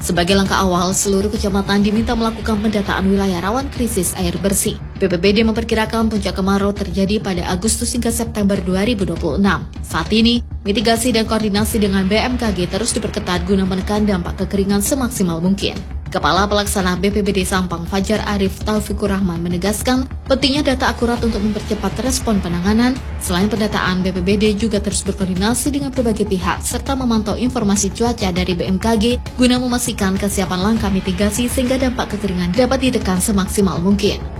Sebagai langkah awal, seluruh kecamatan diminta melakukan pendataan wilayah rawan krisis air bersih. BPBD memperkirakan puncak kemarau terjadi pada Agustus hingga September 2026. Saat ini, mitigasi dan koordinasi dengan BMKG terus diperketat guna menekan dampak kekeringan semaksimal mungkin. Kepala Pelaksana BPBD Sampang Fajar Arif Taufikur Rahman menegaskan pentingnya data akurat untuk mempercepat respon penanganan. Selain pendataan, BPBD juga terus berkoordinasi dengan berbagai pihak serta memantau informasi cuaca dari BMKG guna memastikan kesiapan langkah mitigasi sehingga dampak kekeringan dapat ditekan semaksimal mungkin.